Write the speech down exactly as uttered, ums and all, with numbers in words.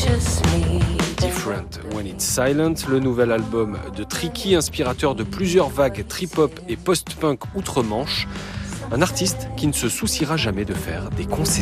Different When It's Silent, le nouvel album de Tricky, inspirateur de plusieurs vagues trip-hop et post-punk outre-Manche. Un artiste qui ne se souciera jamais de faire des concessions.